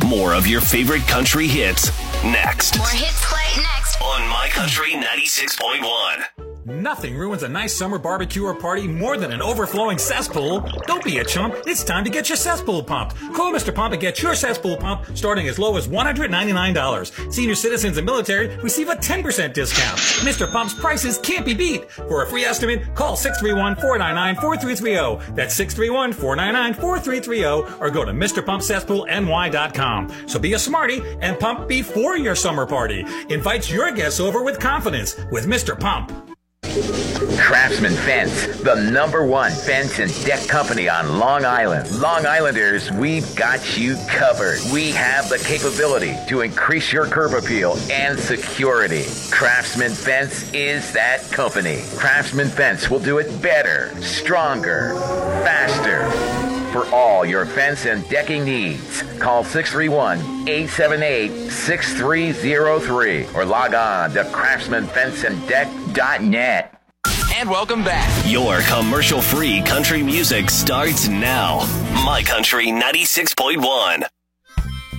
More of your favorite country hits next. More hits play next On My Country 96.1. Nothing ruins a nice summer barbecue or party more than an overflowing cesspool. Don't be a chump. It's time to get your cesspool pumped. Call Mr. Pump and get your cesspool pump starting as low as $199. Senior citizens and military receive a 10% discount. Mr. Pump's prices can't be beat. For a free estimate, call 631-499-4330. That's 631-499-4330 or go to MrPumpCesspoolNY.com. So be a smarty and pump before your summer party. Invite your guests over with confidence with Mr. Pump. Craftsman Fence, the #1 fence and deck company on Long Island. Long Islanders, we've got you covered. We have the capability to increase your curb appeal and security. Craftsman Fence is that company. Craftsman Fence will do it better, stronger, faster. For all your fence and decking needs, call 631-878-6303 or log on to craftsmanfenceanddeck.net. And welcome back. Your commercial-free country music starts now. My Country 96.1.